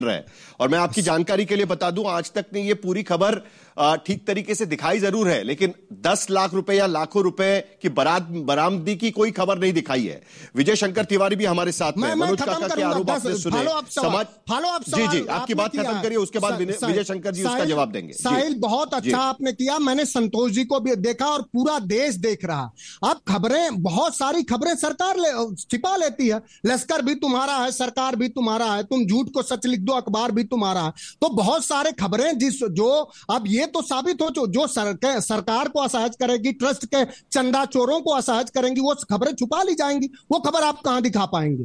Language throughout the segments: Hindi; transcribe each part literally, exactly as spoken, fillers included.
रहा है। और मैं आपकी जानकारी के लिए बता दूं, आज तक ने ये पूरी खबर ठीक तरीके से दिखाई जरूर है, लेकिन दस लाख रुपए या लाखों रुपए की बरात बरामदगी की कोई खबर नहीं दिखाई है। विजय शंकर तिवारी भी हमारे साथ में। मनोज काका के आरोप आपने सुने, समाज जी जी आपकी बात खत्म करिए, उसके बाद विजय शंकर जी उसका जवाब देंगे। साहिल, बहुत अच्छा आपने किया, मैंने संतोष जी को भी देखा और पूरा देश देख रहा। अब खबरें, बहुत सारी खबरें सरकार ले, छिपा लेती है। लश्कर भी तुम्हारा है, सरकार भी तुम्हारा है, तुम झूठ को सच लिख दो, अखबार भी तुम्हारा है। तो बहुत सारे खबरें जिस जो अब ये तो साबित हो जो, जो सर, सरकार को असहज करेगी, ट्रस्ट के चंदा चोरों को असहज करेंगी, वो खबरें छुपा ली जाएंगी। वो खबर आप कहां दिखा पाएंगे?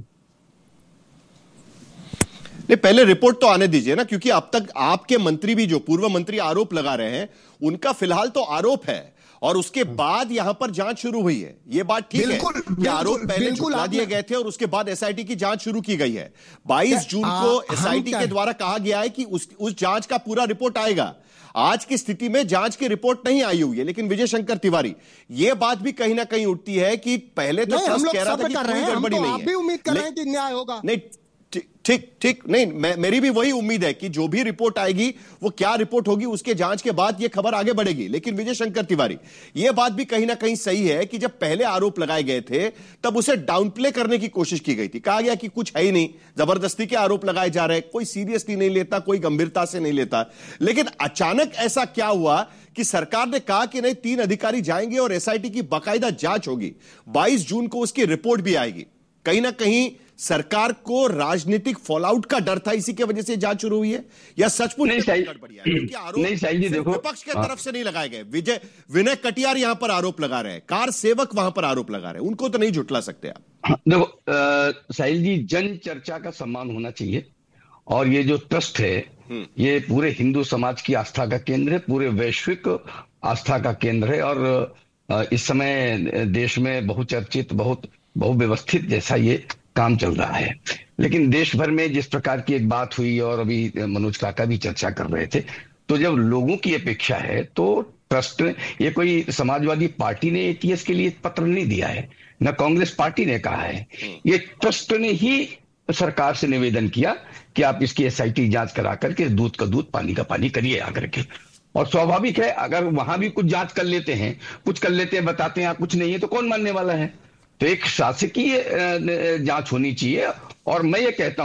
नहीं, पहले रिपोर्ट तो आने दीजिए ना, क्योंकि अब तक आपके मंत्री भी, जो पूर्व मंत्री आरोप लगा रहे हैं, उनका फिलहाल तो आरोप है और उसके बाद यहां पर जांच शुरू हुई है। यह बात ठीक है कि आरोप पहले झुठला दिए गए थे और उसके बाद एसआईटी की जांच शुरू की गई है। बाईस जून को एसआईटी के द्वारा कहा गया है कि उस उस जांच का पूरा रिपोर्ट आएगा। आज की स्थिति में जांच की रिपोर्ट नहीं आई हुई है, लेकिन विजय शंकर तिवारी, यह बात भी कहीं ना कहीं उठती है कि पहले तो ट्रस्ट कह रहा था कि कोई गड़बड़ी नहीं है, आप भी उम्मीद कर रहे हैं कि न्याय होगा। नहीं, ठीक ठीक नहीं, मैं, मेरी भी वही उम्मीद है कि जो भी रिपोर्ट आएगी, वो क्या रिपोर्ट होगी, उसके जांच के बाद ये खबर आगे बढ़ेगी। लेकिन विजय शंकर तिवारी, ये बात भी कहीं ना कहीं सही है कि जब पहले आरोप लगाए गए थे तब उसे डाउन प्ले करने की कोशिश की गई थी। कहा गया कि कुछ है ही नहीं, जबरदस्ती के आरोप लगाए जा रहे हैं, कोई सीरियसली नहीं लेता, कोई गंभीरता से नहीं लेता। लेकिन अचानक ऐसा क्या हुआ कि सरकार ने कहा कि नहीं, तीन अधिकारी जाएंगे और एसआईटी की बाकायदा जांच होगी, बाईस जून को उसकी रिपोर्ट भी आएगी। कहीं ना कहीं सरकार को राजनीतिक फॉलआउट का डर था, इसी की वजह से जांच शुरू हुई है, या सचमुच नहीं सही जी, देखो विपक्ष के तरफ से नहीं लगाए गए। विजय विनय कटियार यहां पर आरोप लगा रहे हैं, कार सेवक वहां पर आरोप लगा रहे हैं, उनको तो नहीं झुठला सकते आप। देखो साहिल जी, जन चर्चा का सम्मान होना चाहिए और ये जो ट्रस्ट है ये पूरे हिंदू समाज की आस्था का केंद्र है, पूरे वैश्विक आस्था का केंद्र है और इस समय देश में बहुचर्चित, बहुत बहुव्यवस्थित जैसा ये काम चल रहा है। लेकिन देश भर में जिस प्रकार की एक बात हुई और अभी मनोज काका भी चर्चा कर रहे थे, तो जब लोगों की अपेक्षा है तो ट्रस्ट, ये कोई समाजवादी पार्टी ने एटीएस के लिए पत्र नहीं दिया है, न कांग्रेस पार्टी ने कहा है, ये ट्रस्ट ने ही सरकार से निवेदन किया कि आप इसकी एसआईटी जांच करा करके दूध का दूध पानी का पानी करिए आकर के। और स्वाभाविक है, अगर वहां भी कुछ जांच कर लेते हैं, कुछ कर लेते हैं, बताते हैं कुछ नहीं है, तो कौन मानने वाला है? तो एक शासकीय जांच होनी चाहिए। और मैं ये कहता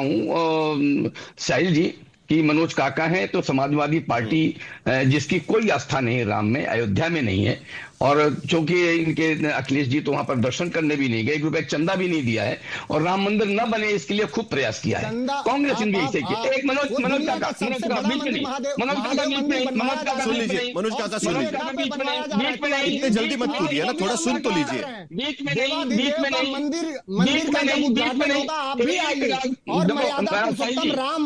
हूं साहिल जी कि मनोज काका हैं तो समाजवादी पार्टी जिसकी कोई आस्था नहीं राम में, अयोध्या में नहीं है, और चूंकि इनके अखिलेश जी तो वहां पर दर्शन करने भी नहीं गए, एक रुपए चंदा भी नहीं दिया है, और राम मंदिर न बने इसके लिए खूब प्रयास किया है कांग्रेस ने भी ऐसे किया। एक मनोज मनोज काका मनोज काका बीच में नहीं, मनोज काका बीच में, मनोज काका सुन लीजिए, मनोज काका सुन लीजिए, बीच में नहीं, बीच में नहीं, इतने जल्दी मत कूदिए ना, थोड़ा सुन तो लीजिए। बीच में नहीं, बीच में नहीं, मंदिर मंदिर का जब उद्घाटन होगा आप भी आइए, और मर्यादा पुरुषोत्तम राम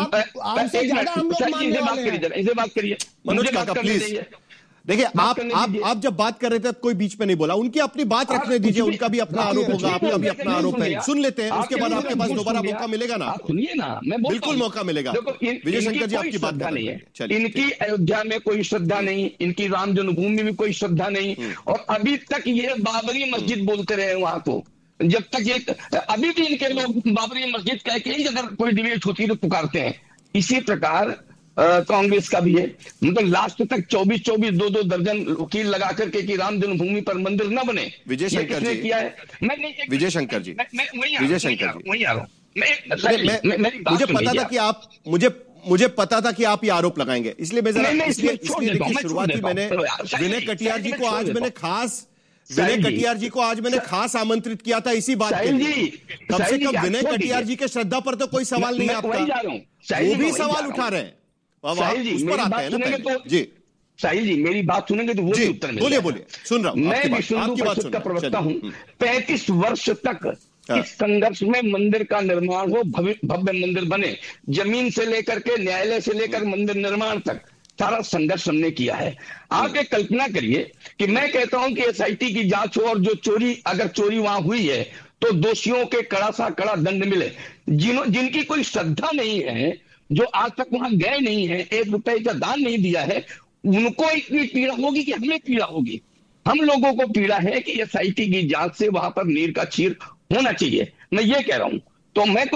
आपसे ज्यादा हम लोग मानने वाले हैं। इसे बात करिए मनोज काका प्लीज। देखिए, आप आप आप जब बात कर रहे थे कोई बीच में नहीं बोला, उनकी अपनी बात रखने दीजिए, उनका भी अपना आरोप होगा, आपका भी अपना आरोप है, सुन लेते हैं, उसके बाद आपके पास दोबारा मौका मिलेगा ना, सुनिए ना, मैं बिल्कुल मौका मिलेगा। विजय शंकर जी आपकी बात नहीं है, इनकी अयोध्या में कोई श्रद्धा नहीं, इनकी राम जन्मभूमि में कोई श्रद्धा नहीं, और अभी तक ये बाबरी मस्जिद बोलते रहे वहां को, जब तक ये अभी भी इनके लोग बाबरी मस्जिद कह के ही अगर कोई डिबेट होती है तो पुकारते हैं। इसी प्रकार कांग्रेस का भी है, मतलब लास्ट तक चौबीस चौबीस दो दो दर्जन वकील लगा करके कि राम जन्मभूमि पर मंदिर न बने। विजय शंकर जी किया है, मैं विजय शंकर जी विजय शंकर जी वही आ रहा हूँ। मुझे पता था कि आप मुझे मुझे पता था कि आप ये आरोप लगाएंगे, इसलिए मैं जरा इसलिए इसलिए देखिए शुरुआती मैंने विनय कटियार जी को आज मैंने खास विनय कटियार जी को आज मैंने खास आमंत्रित किया था इसी बात के लिए। कम से कम विनय कटियार जी के श्रद्धा पर तो कोई सवाल नहीं आपका, वो भी सवाल उठा रहे हैं, उस पर आते हैं ना पहले जी। साहिल जी मेरी बात सुनेंगे तो वो भी उत्तर बोलिए बोलिए, सुन रहा हूं, मैं विष्णु परिषद का प्रवक्ता हूं। पैंतीस वर्ष तक इस संघर्ष में मंदिर का निर्माण हो, भव्य मंदिर बने, जमीन से लेकर के न्यायालय से लेकर मंदिर निर्माण तक सारा संघर्ष हमने किया है। आप एक कल्पना करिए कि मैं कहता हूं कि एसआईटी की जांच हो और जो चोरी, अगर चोरी वहां हुई है तो दोषियों के कड़ा सा कड़ा दंड मिले। जिन्हों जिनकी कोई श्रद्धा नहीं है, जो आज तक वहां गए नहीं है, एक रुपए का दान नहीं दिया है, उनको इतनी पीड़ा होगी कि हमें पीड़ा होगी। हम लोगों को पीड़ा है कि एसआईटी की जांच से वहां पर नीर का चीर होना चाहिए, मैं ये कह रहा हूं। तो मैं कोई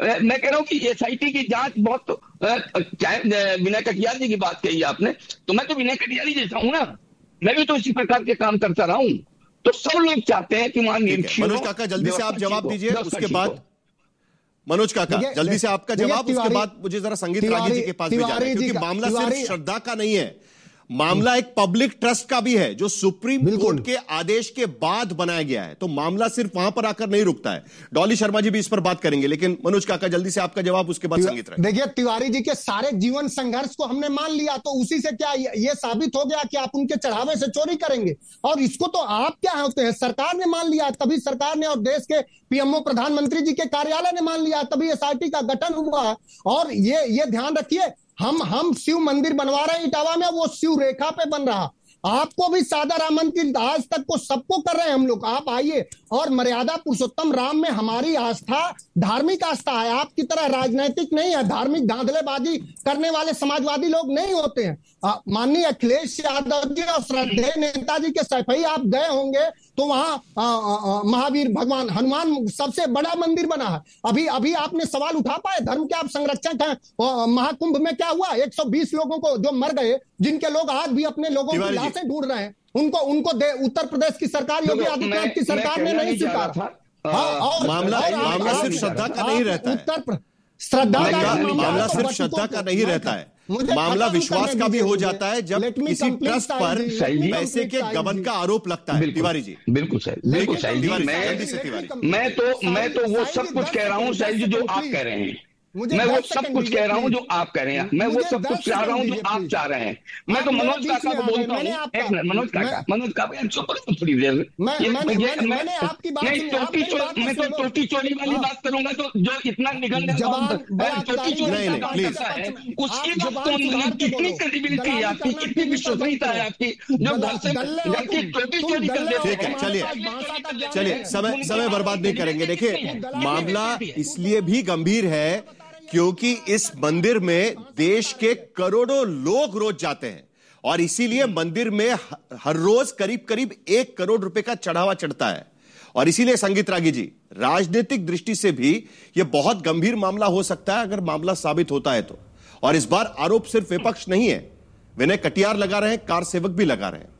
मैं कह रहा हूं कि एसआईटी की जांच बहुत, विनय कटियार जी की बात कही आपने, तो मैं तो विनय कटियार ही जैसा हूं ना, मैं भी तो इसी प्रकार के काम करता रहा हूं। तो सब लोग चाहते हैं कि वहां निरीक्षण। मनोज काका जल्दी से आप जवाब दीजिए, उसके बाद मनोज काका जल्दी से आपका जवाब, उसके बाद मुझे जरा संगीत रागी जी के पास भी जाना है, क्योंकि मामला सिर्फ श्रद्धा का नहीं है, मामला एक पब्लिक ट्रस्ट का भी है जो सुप्रीम कोर्ट के आदेश के बाद बनाया गया है। तो मामला सिर्फ वहां पर आकर नहीं रुकता है। डॉली शर्मा जी भी इस पर बात करेंगे, लेकिन मनोज काका जल्दी से आपका जवाब, उसके बाद संगीत रागी। देखिए, तिवारी जी के सारे जीवन संघर्ष को हमने मान लिया, तो उसी से क्या ये साबित हो गया कि आप उनके चढ़ावे से चोरी करेंगे? और इसको तो आप क्या होते हैं, सरकार ने मान लिया, तभी सरकार ने और देश के पीएमओ प्रधानमंत्री जी के कार्यालय ने मान लिया, तभी एसआईटी का गठन हुआ। और ये ये ध्यान रखिए, हम हम शिव मंदिर बनवा रहे हैं इटावा में, वो शिव रेखा पे बन रहा। आपको भी सादर आमंत्रित, आज तक को सबको कर रहे हैं हम लोग, आप आइए। और मर्यादा पुरुषोत्तम राम में हमारी आस्था धार्मिक आस्था है, आपकी तरह राजनीतिक नहीं है। धार्मिक धांधलेबाजी करने वाले समाजवादी लोग नहीं होते हैं। माननीय अखिलेश यादव जी और श्रद्धेय नेताजी के सफाई आप गए होंगे तो वहां महावीर भगवान हनुमान सबसे बड़ा मंदिर बना है। अभी अभी आपने सवाल उठा पाए, धर्म के आप संरक्षक हैं। महाकुंभ में क्या हुआ, एक सौ बीस लोगों को जो मर गए, जिनके लोग आज भी अपने लोगों की लाशें ढूंढ रहे हैं, उनको उनको उत्तर प्रदेश की सरकार, योगी आदित्यनाथ की सरकार ने नहीं स्वीकारा। मामला मामला सिर्फ श्रद्धा का नहीं रहता है, उत्तर श्रद्धा मामला सिर्फ श्रद्धा का नहीं रहता है, मामला विश्वास का भी हो जाता है जब किसी ट्रस्ट पर पैसे के गबन का आरोप लगता है। तिवारी जी बिल्कुल सही, बिल्कुल सही। मैं मैं तो मैं तो वो सब कुछ कह रहा हूँ साहिल जी जो आप कह रहे हैं, मैं वो सब कुछ कह रहा हूँ जो आप कह रहे हैं, मैं वो सब कुछ चाह रहा हूँ जो आप चाह रहे हैं। मैं तो मनोज काका को बोलता हूँ, एक मिनट मनोज काका, मनोज काका चुप रहो थोड़ी देर। मैं तो टोटी चोरी वाली बात करूंगा तो जो इतना निगल टोटी चोरी है उसकी कितनी क्रेडिबिलिटी है आपकी, कितनी विश्वसनीयता है आपकी, जो घर की टोटी चोरी कर देते हैं। ठीक है, चलिए चलिए, समय समय बर्बाद नहीं करेंगे। देखिए, मामला इसलिए भी गंभीर है क्योंकि इस मंदिर में देश के करोड़ों लोग रोज जाते हैं और इसीलिए मंदिर में हर रोज करीब करीब एक करोड़ रुपए का चढ़ावा चढ़ता है। और इसीलिए संगीत रागी जी, राजनीतिक दृष्टि से भी यह बहुत गंभीर मामला हो सकता है अगर मामला साबित होता है तो। और इस बार आरोप सिर्फ विपक्ष नहीं है, विनय कटियार लगा रहे हैं, कार सेवक भी लगा रहे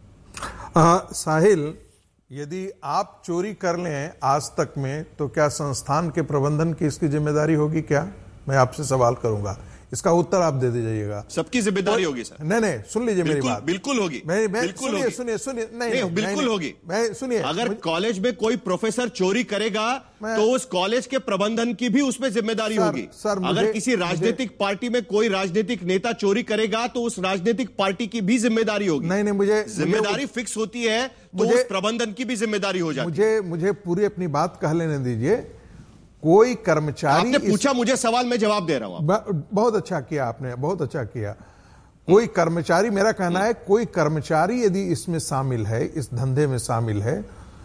हैं। साहिल, यदि आप चोरी कर लें आज तक में तो क्या संस्थान के प्रबंधन की इसकी जिम्मेदारी होगी? क्या, मैं आपसे सवाल करूंगा, इसका उत्तर आप दे दीजिएगा। सबकी जिम्मेदारी होगी सर। नहीं नहीं, सुन लीजिए मेरी बात। बिल्कुल होगी, मैं, मैं, बिल्कुल सुनिए होगी, सुनिए सुनिए नहीं, नहीं, नहीं बिल्कुल नहीं, होगी। मैं सुनिए, अगर कॉलेज में कोई प्रोफेसर चोरी करेगा तो उस कॉलेज के प्रबंधन की भी उसमें जिम्मेदारी होगी। सर, अगर किसी राजनीतिक पार्टी में कोई राजनीतिक नेता चोरी करेगा तो उस राजनीतिक पार्टी की भी जिम्मेदारी होगी। नहीं नहीं, मुझे जिम्मेदारी फिक्स होती है तो उस प्रबंधन की भी जिम्मेदारी हो जाती है। मुझे मुझे पूरी अपनी बात कह लेने दीजिए। कोई कर्मचारी, आपने पूछा मुझे सवाल, मैं जवाब दे रहा हूं। बहुत अच्छा किया आपने, बहुत अच्छा किया। कोई कर्मचारी, मेरा कहना है कोई कर्मचारी यदि इसमें शामिल है, इस धंधे में शामिल है,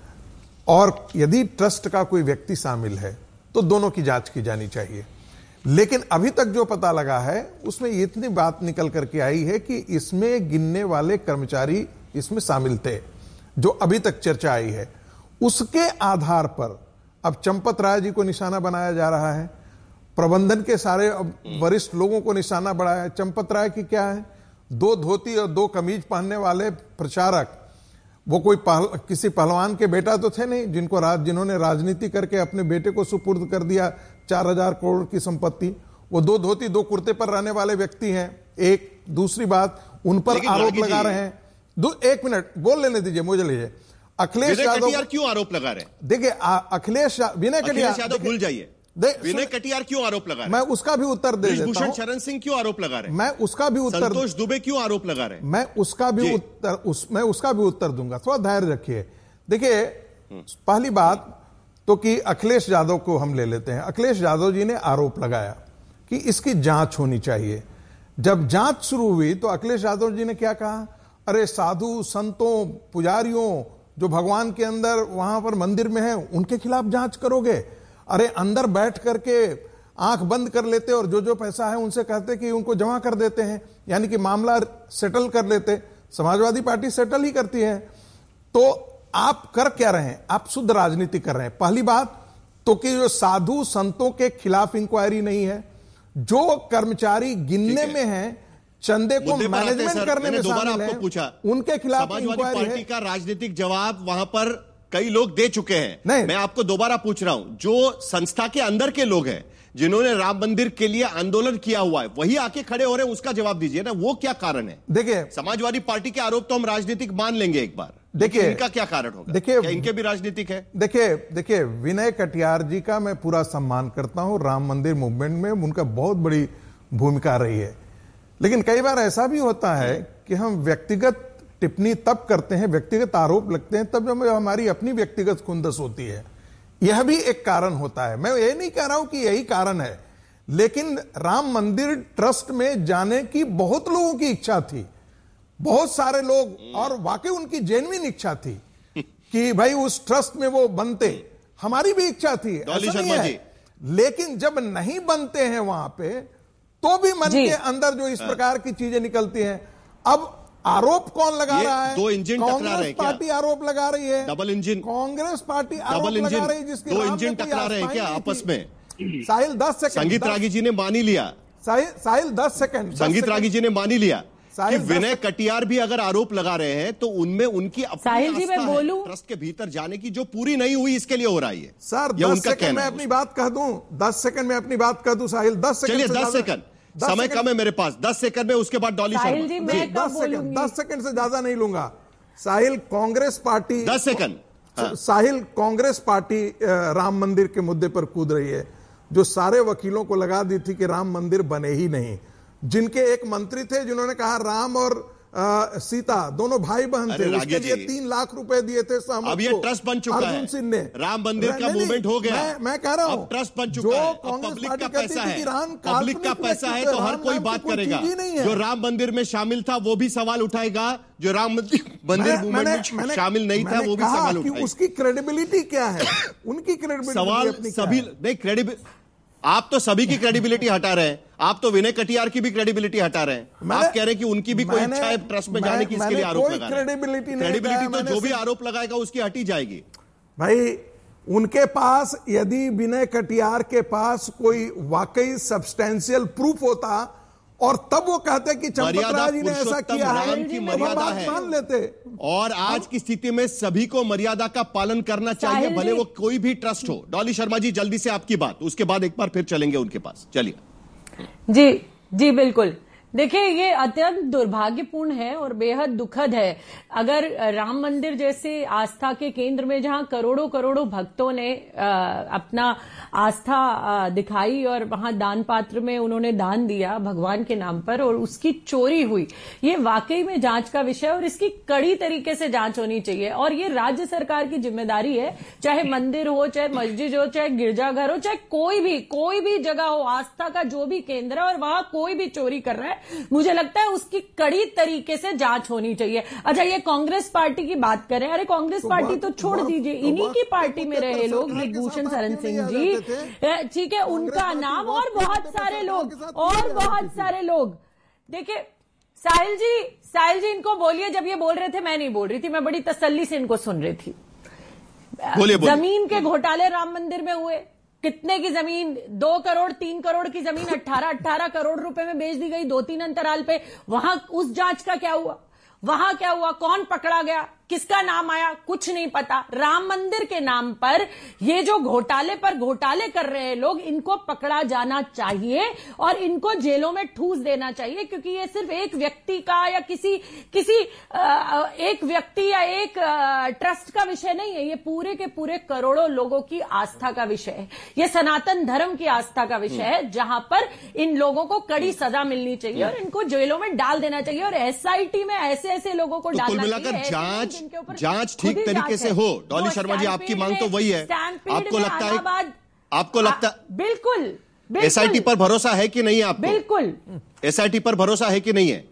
और यदि ट्रस्ट का कोई व्यक्ति शामिल है तो दोनों की जांच की जानी चाहिए। लेकिन अभी तक जो पता लगा है उसमें इतनी बात निकल करके आई है कि इसमें गिनने वाले कर्मचारी इसमें शामिल थे, जो अभी तक चर्चा आई है। उसके आधार पर अब चंपत राय जी को निशाना बनाया जा रहा है, प्रबंधन के सारे वरिष्ठ लोगों को निशाना बढ़ाया है। चंपत राय की क्या है, दो धोती और दो कमीज पहनने वाले प्रचारक, वो कोई पहल, किसी पहलवान के बेटा तो थे नहीं जिनको राज जिन्होंने राजनीति करके अपने बेटे को सुपुर्द कर दिया चार हजार करोड़ की संपत्ति। वो दो धोती दो कुर्ते पर रहने वाले व्यक्ति हैं। एक दूसरी बात, उन पर आरोप लगा रहे हैं। दो एक मिनट बोल लेने दीजिए, मुझे लीजिए। अखिलेश यादव क्यों आरोप लगा रहे हैं? देखिए, अखिलेश विनय कटियार भूल जाइए, विनय कटियार क्यों आरोप लगा रहे हैं? मैं उसका भी उत्तर दे देता हूं। भूषण शरण सिंह क्यों आरोप लगा रहे हैं? मैं उसका भी उत्तर, संतोष दुबे क्यों आरोप लगा रहे हैं? मैं उसका भी उत्तर उस मैं उसका भी उत्तर दूंगा, थोड़ा धैर्य रखिए। देखिए, पहली बात तो कि अखिलेश यादव को हम ले लेते हैं। अखिलेश यादव जी ने आरोप लगाया कि इसकी जांच होनी चाहिए। जब जांच शुरू हुई तो अखिलेश यादव जी ने क्या कहा, अरे साधु संतों पुजारियों जो भगवान के अंदर वहां पर मंदिर में है उनके खिलाफ जांच करोगे? अरे अंदर बैठ करके आंख बंद कर लेते और जो जो पैसा है उनसे कहते कि उनको जमा कर देते हैं, यानी कि मामला सेटल कर लेते। समाजवादी पार्टी सेटल ही करती है। तो आप कर क्या रहे हैं? आप शुद्ध राजनीति कर रहे हैं। पहली बात, तो कि जो साधु संतों के खिलाफ इंक्वायरी नहीं है, जो कर्मचारी गिनने में है, चंदे को मैनेजमेंट करने में शामिल है, पूछा उनके खिलाफ समाजवादी पार्टी का राजनीतिक जवाब वहां पर कई लोग दे चुके हैं। नहीं, मैं आपको दोबारा पूछ रहा हूं, जो संस्था के अंदर के लोग हैं जिन्होंने राम मंदिर के लिए आंदोलन किया हुआ है, वही आके खड़े हो रहे हैं, उसका जवाब दीजिए ना, वो क्या कारण है? देखिए, समाजवादी पार्टी के आरोप तो हम राजनीतिक मान लेंगे एक बार, देखिए इनका क्या कारण होगा? देखिए, इनके भी राजनीतिक है? देखिए देखिए विनय कटियार जी का मैं पूरा सम्मान करता हूं, राम मंदिर मूवमेंट में उनका बहुत बड़ी भूमिका रही है, लेकिन कई बार ऐसा भी होता है कि हम व्यक्तिगत टिप्पणी तब करते हैं, व्यक्तिगत आरोप लगते हैं तब जब हमारी अपनी व्यक्तिगत खुंदस होती है। यह भी एक कारण होता है। मैं ये नहीं कह रहा हूं कि यही कारण है, लेकिन राम मंदिर ट्रस्ट में जाने की बहुत लोगों की इच्छा थी, बहुत सारे लोग, और वाकई उनकी जेन्युइन इच्छा थी कि भाई उस ट्रस्ट में वो बनते, हमारी भी इच्छा थी, ऐसा नहीं है। लेकिन जब नहीं बनते हैं वहां पे, तो भी मन के अंदर जो इस प्रकार की चीजें निकलती हैं। अब आरोप कौन लगा रहा है? दो इंजन टकरा रहे हैं, पार्टी आरोप लगा रही है, डबल इंजन, कांग्रेस पार्टी आरोप लगा रही है, जिसके दो इंजन टकरा रहे हैं क्या आपस में? साहिल दस सेकंड, संगीत रागी जी ने मान ही लिया, साहिल दस सेकंड, संगीत रागी जी ने मान ही लिया कि विनय कटियार भी अगर आरोप लगा रहे हैं तो उनमें उनकी अपनी आस्था है, ट्रस्ट के भीतर जाने की, जो पूरी नहीं हुई इसके लिए हो रहा है। सर दस सेकंड में अपनी बात कह दूं, दस सेकंड में अपनी बात कह दूं साहिल, दस सेकंड, चलिए दस सेकंड समय कम है मेरे पास, दस सेकंड में, उसके बाद डॉली शर्मा जी, दस सेकंड दस सेकंड से ज्यादा नहीं लूंगा। साहिल कांग्रेस पार्टी, दस सेकंड हाँ। साहिल कांग्रेस पार्टी राम मंदिर के मुद्दे पर कूद रही है, जो सारे वकीलों को लगा दी थी कि राम मंदिर बने ही नहीं, जिनके एक मंत्री थे जिन्होंने कहा राम और आ, सीता दोनों भाई बहन थे, उसके लिए तीन लाख रुपए दिए थे सहमत को। अब ये ट्रस्ट बन चुका है, सिंह ने राम मंदिर का मूवमेंट हो गया। मैं, मैं कह रहा हूं ट्रस्ट बन चुका है, पब्लिक का पैसा है, पब्लिक का पैसा है तो हर कोई बात करेगा। जो राम मंदिर में शामिल था वो भी सवाल उठाएगा, जो राम मंदिर मूवमेंट में शामिल नहीं था वो भी सवाल उठाएगा। उसकी क्रेडिबिलिटी क्या है? उनकी क्रेडिबिलिटी सवाल सभी नहीं, क्रेडिबिलिटी आप तो सभी की क्रेडिबिलिटी हटा रहे हैं, आप तो विनय कटियार की भी क्रेडिबिलिटी हटा रहे हैं। आप कह रहे हैं कि उनकी भी कोई इच्छा है ट्रस्ट में जाने की, इसके लिए आरोप लगा रहे हैं। क्रेडिबिलिटी क्रेडिबिलिटी तो जो भी आरोप लगाएगा उसकी हटी जाएगी। भाई उनके पास यदि विनय कटियार के पास कोई वाकई सब्सटेंशियल प्रूफ होता और तब वो कहते कि चंपतराय जी ने ऐसा किया है, की मर्यादा है, मान लेते। और आज की स्थिति में सभी को मर्यादा का पालन करना चाहिए, भले वो कोई भी ट्रस्ट हो। डॉली शर्मा जी जल्दी से आपकी बात, उसके बाद एक बार फिर चलेंगे उनके पास, चलिए। जी जी बिल्कुल, देखिए ये अत्यंत दुर्भाग्यपूर्ण है और बेहद दुखद है। अगर राम मंदिर जैसे आस्था के केंद्र में जहां करोड़ों करोड़ों भक्तों ने आ, अपना आस्था आ, दिखाई और वहां दान पात्र में उन्होंने दान दिया भगवान के नाम पर, और उसकी चोरी हुई, ये वाकई में जांच का विषय और इसकी कड़ी तरीके से जांच होनी चाहिए। और ये राज्य सरकार की जिम्मेदारी है, चाहे मंदिर हो, चाहे मस्जिद हो, चाहे गिरजाघर हो, चाहे कोई भी कोई भी जगह हो, आस्था का जो भी केंद्र है और वहां कोई भी चोरी कर रहा है, मुझे लगता है उसकी कड़ी तरीके से जांच होनी चाहिए। अच्छा, ये कांग्रेस पार्टी की बात करें, अरे कांग्रेस पार्टी तो छोड़ दीजिए, इन्हीं की पार्टी में रहे लोग, ब्रिजभूषण शरण सिंह जी, ठीक है, उनका नाम, और बहुत सारे लोग, और बहुत सारे लोग। देखिए साहिल जी, साहिल जी इनको बोलिए, जब ये बोल रहे थे मैं नहीं बोल रही थी, मैं बड़ी तसल्ली से इनको सुन रही थी। बोलिए, बोलिए। जमीन के घोटाले राम मंदिर में हुए, कितने की जमीन, दो करोड़ तीन करोड़ की जमीन अट्ठारह अट्ठारह करोड़ रुपए में बेच दी गई दो तीन अंतराल पे। वहां उस जांच का क्या हुआ? वहां क्या हुआ? कौन पकड़ा गया? किसका नाम आया? कुछ नहीं पता। राम मंदिर के नाम पर ये जो घोटाले पर घोटाले कर रहे हैं लोग, इनको पकड़ा जाना चाहिए और इनको जेलों में ठूस देना चाहिए, क्योंकि ये सिर्फ एक व्यक्ति का या किसी किसी एक व्यक्ति या एक ट्रस्ट का विषय नहीं है, ये पूरे के पूरे करोड़ों लोगों की आस्था का विषय है। ये सनातन धर्म की आस्था का विषय है, जहां पर इन लोगों को कड़ी सजा मिलनी चाहिए और इनको जेलों में डाल देना चाहिए। और एसआईटी में ऐसे ऐसे लोगों को डालना चाहिए जांच जांच ठीक तरीके से हो। डॉली शर्मा जी, आपकी मांग तो वही है। आपको लगता है आपको लगता है बिल्कुल एसआईटी पर भरोसा है कि नहीं है आपको? बिल्कुल एसआईटी पर भरोसा है कि नहीं है?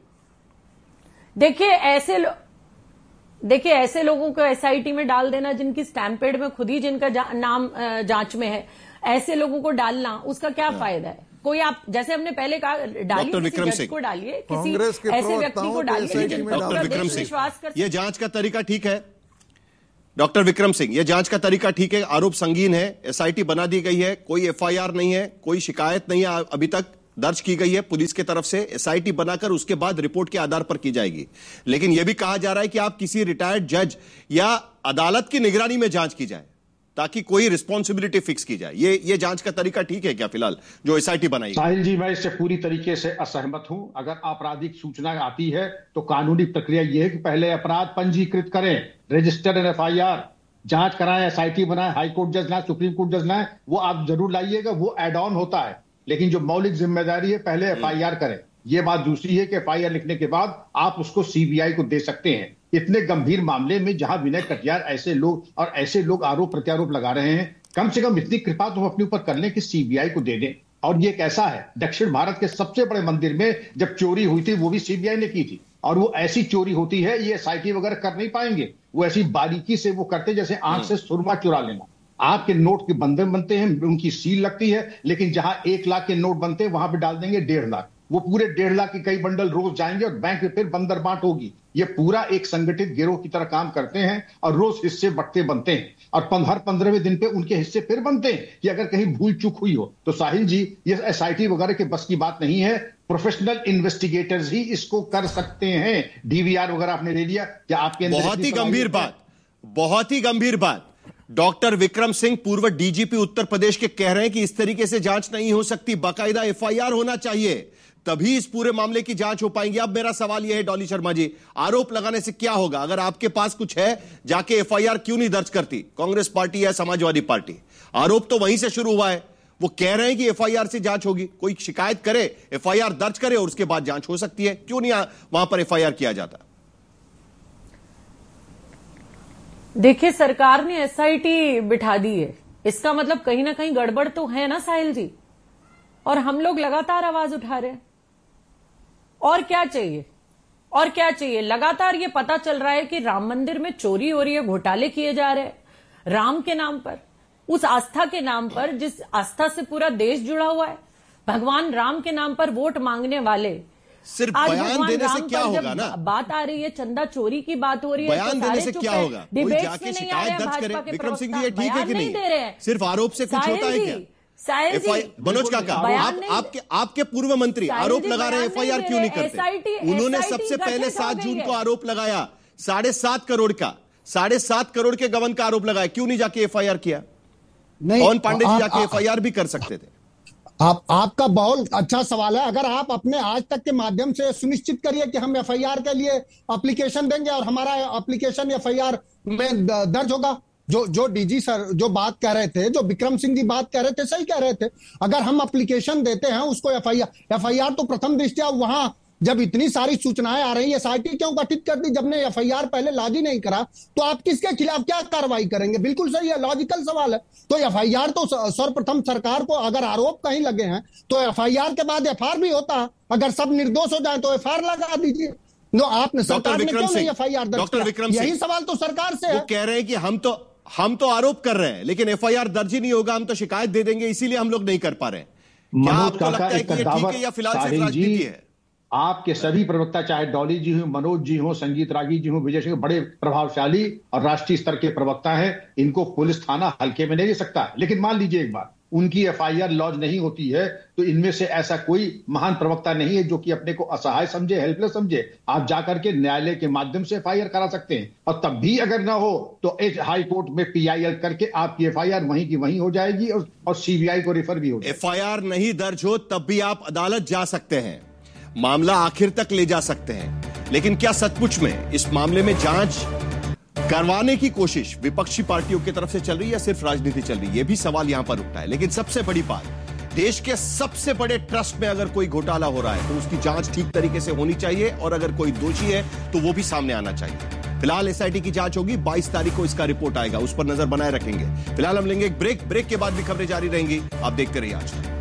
देखिए ऐसे लो, देखिए ऐसे लोगों को एसआईटी में डाल देना जिनकी स्टैंपेड में खुद ही जिनका जा, नाम जांच में है, ऐसे लोगों को डालना, उसका क्या फायदा है? कोई आप जैसे हमने पहले कहा, डालिए किसी जज को, डालिए किसी ऐसे व्यक्ति को डालिए। डॉक्टर विक्रम सिंह, ये जांच का तरीका ठीक है? डॉक्टर विक्रम सिंह, यह जांच का तरीका ठीक है, आरोप संगीन है, एसआईटी बना दी गई है, कोई एफआईआर नहीं है, कोई शिकायत नहीं है अभी तक दर्ज की गई है पुलिस की तरफ से, एसआईटी बनाकर उसके बाद रिपोर्ट के आधार पर की जाएगी। लेकिन यह भी कहा जा रहा है कि आप किसी रिटायर्ड जज या अदालत की निगरानी में जांच की जाए ताकि कोई रिस्पॉन्सिबिलिटी फिक्स की जाए। ये ये जांच का तरीका ठीक है क्या फिलहाल जो एसआईटी बनाई? साहिल जी, मैं इससे पूरी तरीके से असहमत हूं। अगर आपराधिक सूचना आती है तो कानूनी प्रक्रिया यह है कि पहले अपराध पंजीकृत करें, रजिस्टर्ड एफआईआर, जांच कराएं, एसआईटी बनाएं, हाई कोर्ट जज लाए, सुप्रीम कोर्ट जज लाए, वो आप जरूर लाइएगा, वो एड ऑन होता है। लेकिन जो मौलिक जिम्मेदारी है पहले एफआईआर करें। ये बात दूसरी है कि एफआईआर लिखने के बाद आप उसको सीबीआई को दे सकते हैं। इतने गंभीर मामले में जहां विनय कटियार ऐसे लोग और ऐसे लोग आरोप प्रत्यारोप लगा रहे हैं, कम से कम इतनी कृपा तो अपने ऊपर कर लें कि सीबीआई को दे दें। और ये कैसा है, दक्षिण भारत के सबसे बड़े मंदिर में जब चोरी हुई थी वो भी सीबीआई ने की थी, और वो ऐसी चोरी होती है ये एसआईटी वगैरह कर नहीं पाएंगे। वो ऐसी बारीकी से वो करते जैसे आंख से सुरमा चुरा लेना। आपके नोट के बंधन बनते हैं, उनकी सील लगती है, लेकिन जहां एक लाख के नोट बनते हैं वहां पे डाल देंगे डेढ़ लाख। वो पूरे डेढ़ लाख के कई बंडल रोज जाएंगे और बैंक में फिर बंदर बांट होगी। ये पूरा एक संगठित गिरोह की तरह काम करते हैं और रोज हिस्से बंटते बनते हैं, और हर पंद्रहवें दिन पे उनके हिस्से फिर बनते हैं कि अगर कहीं भूल चूक हुई हो। तो साहिल जी, ये एसआईटी वगैरह के बस की बात नहीं है। प्रोफेशनल इन्वेस्टिगेटर्स ही इसको कर सकते हैं। डीवीआर वगैरह आपने ले लिया, क्या आपके बहुत ही गंभीर बात, बहुत ही गंभीर बात। डॉक्टर विक्रम सिंह, पूर्व डीजीपी उत्तर प्रदेश के, कह रहे हैं कि इस तरीके से जांच नहीं हो सकती, बाकायदा एफआईआर होना चाहिए, तभी इस पूरे मामले की जांच हो पाएगी। अब मेरा सवाल यह है डॉली शर्मा जी, आरोप लगाने से क्या होगा? अगर आपके पास कुछ है, जाके एफआईआर क्यों नहीं दर्ज करती कांग्रेस पार्टी या समाजवादी पार्टी? आरोप तो वहीं से शुरू हुआ है। वो कह रहे हैं कि एफआईआर से जांच होगी, कोई शिकायत करे, एफआईआर दर्ज करे और उसके बाद जांच हो सकती है। क्यों नहीं वहां पर एफआईआर किया जाता? देखिए, सरकार ने एसआईटी बिठा दी है, इसका मतलब कहीं ना कहीं गड़बड़ तो है ना साहिल जी, और हम लोग लगातार आवाज उठा रहे हैं। और क्या चाहिए, और क्या चाहिए? लगातार ये पता चल रहा है कि राम मंदिर में चोरी हो रही है, घोटाले किए जा रहे हैं राम के नाम पर, उस आस्था के नाम पर जिस आस्था से पूरा देश जुड़ा हुआ है। भगवान राम के नाम पर वोट मांगने वाले, सिर्फ बयान देने से क्या होगा ना? बात आ रही है, चंदा चोरी की बात हो रही है, बयान देने से क्या होगा? कोई जाके शिकायत दर्ज करे। विक्रम सिंह जी, ये ठीक है कि नहीं? सिर्फ आरोप से कुछ होता है क्या? मनोज काका, आप आपके आपके पूर्व मंत्री आरोप लगा रहे हैं, एफआईआर क्यों नहीं करते? उन्होंने सबसे पहले सात जून को आरोप लगाया, साढ़े सात करोड़ का साढ़े सात करोड़ के गबन का आरोप लगाया, क्यों नहीं जाके एफआईआर किया? पवन पांडे जी जाके एफआईआर भी कर सकते थे। आप आपका बहुत अच्छा सवाल है। अगर आप अपने आज तक के माध्यम से सुनिश्चित करिए कि हम एफआईआर के लिए एप्लीकेशन देंगे और हमारा एप्लीकेशन एफआईआर में दर्ज होगा। जो जो डीजी सर जो बात कह रहे थे, जो विक्रम सिंह जी बात कह रहे थे, सही कह रहे थे। अगर हम एप्लीकेशन देते हैं उसको एफआईआर एफआईआर तो प्रथम दृष्टया वहां जब इतनी सारी सूचनाएं आ रही है, एसआईटी क्यों गठित कर दी? जब ने एफआईआर पहले लॉन्च ही नहीं करा तो आप किसके खिलाफ क्या कार्रवाई करेंगे? बिल्कुल सही है, लॉजिकल सवाल है। तो एफआईआर तो सर्वप्रथम सरकार को, अगर आरोप कहीं लगे हैं तो एफआईआर के बाद एफआईआर भी होता है। अगर सब निर्दोष हो जाए तो एफआईआर लगा दीजिए। नो, आपने सरकार ने क्यों नहीं एफआईआर दर्ज किया? यही सवाल तो सरकार से है। कह रहे हैं कि हम तो हम तो आरोप कर रहे हैं लेकिन एफआईआर दर्ज ही नहीं होगा, हम तो शिकायत दे देंगे, इसीलिए हम लोग नहीं कर पा रहे हैं। क्या आपको लगता है कि ये ठीक है या फिलहाल सिर्फ राजनीति है? आपके सभी प्रवक्ता, चाहे डॉली जी हो, मनोज जी हो, संगीत रागी जी हो, विजय सिंह, बड़े प्रभावशाली और राष्ट्रीय स्तर के प्रवक्ता हैं। इनको पुलिस थाना हल्के में नहीं ले सकता। लेकिन मान लीजिए एक बार उनकी एफआईआर लॉन्च नहीं होती है तो इनमें से ऐसा कोई महान प्रवक्ता नहीं है जो कि अपने को असहाय समझे, हेल्पलेस समझे। आप जाकर के न्यायालय के माध्यम से एफआईआर करा सकते हैं, और तब भी अगर ना हो तो एक हाई कोर्ट में पीआईएल करके आपकी एफआईआर वहीं की वहीं हो जाएगी और, और सीबीआई को रेफर भी हो जाएगी। एफआईआर नहीं दर्ज हो तब भी आप अदालत जा सकते हैं, मामला आखिर तक ले जा सकते हैं। लेकिन क्या सचमुच में इस मामले में जांच करवाने की कोशिश विपक्षी पार्टियों की तरफ से चल रही है या सिर्फ राजनीति चल रही है? यह भी सवाल यहां पर उठता है। लेकिन सबसे बड़ी बात, देश के सबसे बड़े ट्रस्ट में अगर कोई घोटाला हो रहा है तो उसकी जांच ठीक तरीके से होनी चाहिए, और अगर कोई दोषी है तो वो भी सामने आना चाहिए। फिलहाल एसआईटी की जांच होगी, बाईस तारीख को इसका रिपोर्ट आएगा, उस पर नजर बनाए रखेंगे। फिलहाल हम लेंगे एक ब्रेक, ब्रेक के बाद भी खबरें जारी रहेंगी। आप देखते रहिए आज तक।